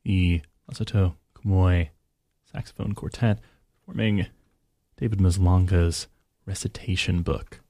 the Masato Kumoi Saxophone Quartet performing David Maslanka's Recitation Book.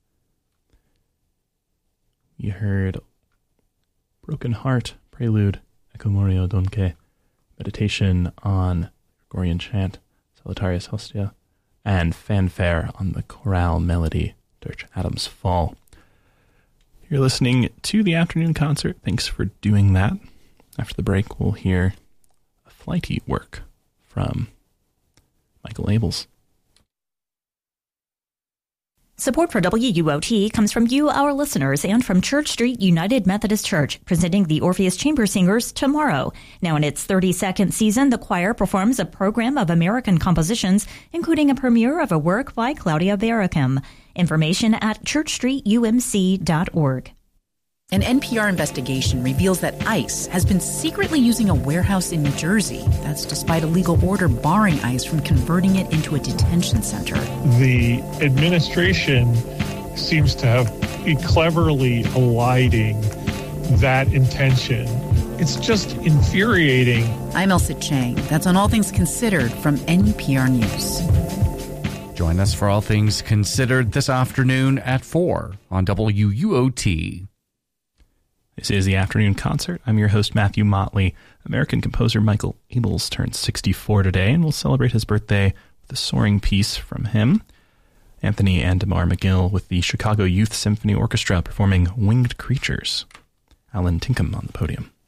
You heard Broken Heart, Prelude, Ekomori Donke, Meditation on Gregorian Chant, Solitarius Hostia, and Fanfare on the Chorale Melody, Dirge Adams' Fall. You're listening to the afternoon concert. Thanks for doing that. After the break, we'll hear a flighty work from Michael Abels. Support for WUOT comes from you, our listeners, and from Church Street United Methodist Church, presenting the Orpheus Chamber Singers tomorrow. Now in its 32nd season, the choir performs a program of American compositions, including a premiere of a work by Claudia Barakim. Information at churchstreetumc.org. An NPR investigation reveals that ICE has been secretly using a warehouse in New Jersey. That's despite a legal order barring ICE from converting it into a detention center. The administration seems to be cleverly eliding that intention. It's just infuriating. I'm Elsa Chang. That's on All Things Considered from NPR News. Join us for All Things Considered this afternoon at 4 on WUOT. This is the afternoon concert. I'm your host, Matthew Motley. American composer Michael Abels turns 64 today, and we'll celebrate his birthday with a soaring piece from him. Anthony and Damar McGill with the Chicago Youth Symphony Orchestra performing Winged Creatures. Alan Tinkham on the podium.